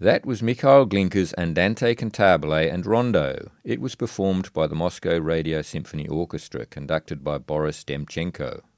That was Mikhail Glinka's Andante Cantabile and Rondo. It was performed by the Moscow Radio Symphony Orchestra, conducted by Boris Demchenko.